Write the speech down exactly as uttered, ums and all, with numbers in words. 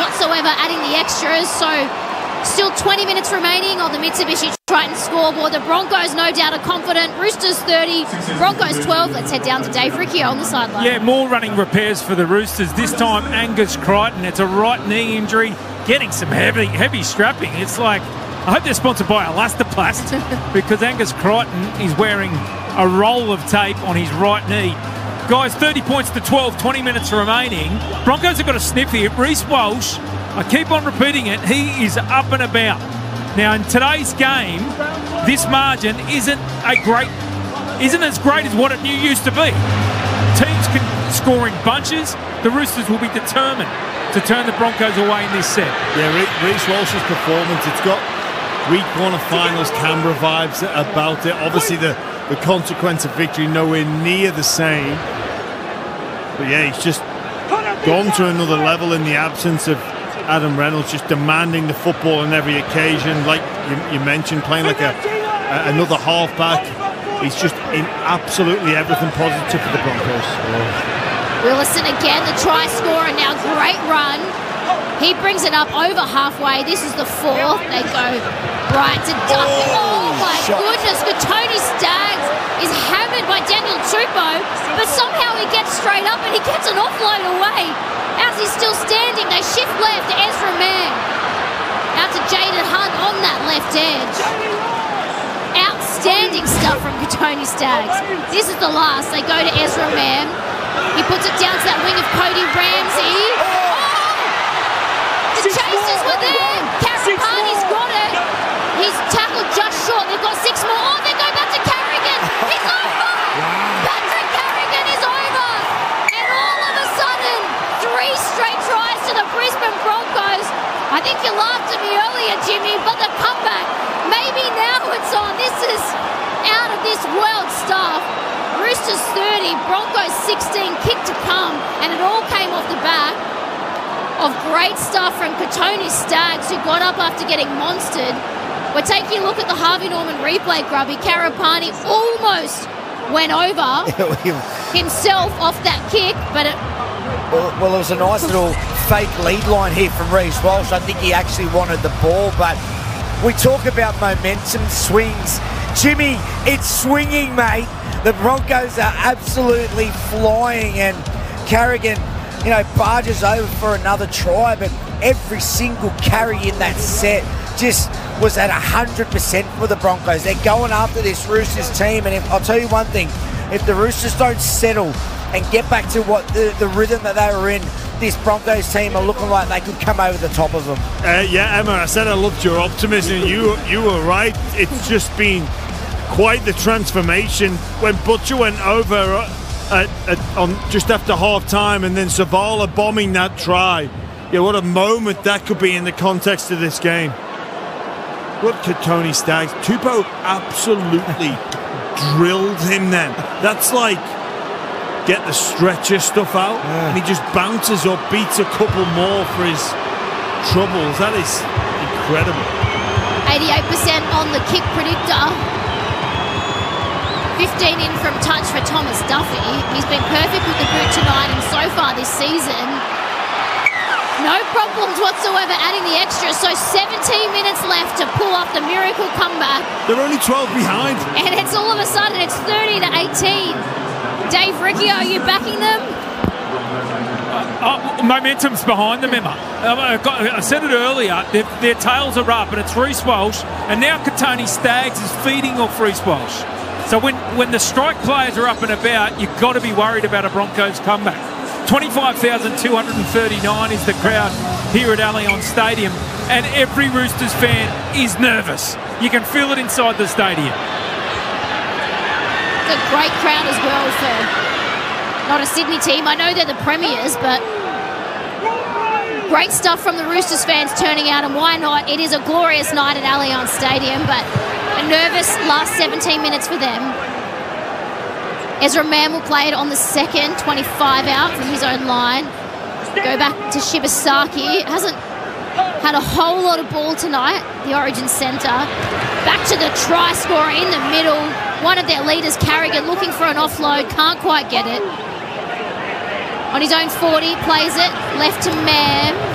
whatsoever, adding the extras. So still twenty minutes remaining on the Mitsubishi Triton scoreboard. The Broncos, no doubt, are confident. Roosters thirty, Broncos twelve. Let's head down to Dave Riccio on the sideline. Yeah, more running repairs for the Roosters. This time, Angus Crichton. It's a right knee injury, getting some heavy, heavy strapping. It's like, I hope they're sponsored by Elastoplast because Angus Crichton is wearing a roll of tape on his right knee. Guys, thirty points to twelve, twenty minutes remaining. Broncos have got a sniff here. Reece Walsh, I keep on repeating it, he is up and about. Now, in today's game, this margin isn't a great, isn't as great as what it used to be. Teams can score in bunches. The Roosters will be determined to turn the Broncos away in this set. Yeah, Reece Walsh's performance, it's got week one of finals Canberra vibes about it. Obviously, the, the consequence of victory nowhere near the same. But yeah, he's just gone to another level in the absence of Adam Reynolds, just demanding the football on every occasion. Like you, you mentioned, playing like a, a another halfback. He's just in absolutely everything positive for the Broncos. Oh. Willison again, the try scorer now. Great run. He brings it up over halfway. This is the fourth. They go right to Duff. Oh, oh my shot. Goodness. Good. Tony Staggs is hammered by Daniel Tupou, but somehow he gets straight up and he gets an offload away. As he's still standing, they shift left to Ezra Mann. Out to Jaden Hunt on that left edge. Outstanding stuff from Tony Staggs. This is the last. They go to Ezra Mann. He puts it down to that wing of Cody Ramsey. Oh! The chasers were there. Carapani's got it. He's tackled just short. They've got six more. Oh, they go back to Carrigan. He's over. Patrick Carrigan is over. And all of a sudden, three straight tries to the Brisbane Broncos. I think you laughed at me earlier, Jimmy, but the comeback, maybe now it's on. This is out of this world stuff. Roosters thirty, Broncos sixteen, kick to come, and it all came off the back of great stuff from Katoni Staggs, who got up after getting monstered. We're taking a look at the Harvey Norman replay, Grubby. Karapani almost went over himself off that kick, but it... Well, well, it was a nice little fake lead line here from Reece Walsh. I think he actually wanted the ball, but we talk about momentum swings. Jimmy, it's swinging, mate. The Broncos are absolutely flying, and Carrigan, you know, barges over for another try, but every single carry in that set just was at one hundred percent for the Broncos. They're going after this Roosters team, and if, I'll tell you one thing, if the Roosters don't settle and get back to what the, the rhythm that they were in, this Broncos team are looking like they could come over the top of them. Uh, yeah, Emma, I said I loved your optimism. You, you were right. It's just been quite the transformation when Butcher went over at, at, on just after half time, and then Zavala bombing that try. Yeah, what a moment that could be in the context of this game. Look at Tony Staggs. Tupou absolutely drilled him then. That's like get the stretcher stuff out, yeah. And he just bounces up, beats a couple more for his troubles. That is incredible. eighty-eight percent on the kick predictor. fifteen in from touch for Thomas Duffy. He's been perfect with the boot tonight and so far this season. No problems whatsoever adding the extra, so seventeen minutes left to pull off the miracle comeback. They're only twelve behind. And it's all of a sudden, it's thirty to eighteen. Dave Riccio, are you backing them? Uh, uh, momentum's behind them, Emma. Uh, I said it earlier, their, their tails are up, and it's Reece Walsh, and now Katoni Staggs is feeding off Reece Walsh. So when, when the strike players are up and about, you've got to be worried about a Broncos comeback. twenty-five thousand two hundred thirty-nine is the crowd here at Allianz Stadium, and every Roosters fan is nervous. You can feel it inside the stadium. It's a great crowd as well for not a Sydney team. I know they're the premiers, but great stuff from the Roosters fans turning out, and why not? It is a glorious night at Allianz Stadium, but a nervous last seventeen minutes for them. Ezra Mann will play it on the second, twenty-five out from his own line. Go back to Shibasaki. Hasn't had a whole lot of ball tonight, the Origin centre. Back to the try scorer in the middle. One of their leaders, Carrigan, looking for an offload. Can't quite get it. On his own forty, plays it. Left to Mann.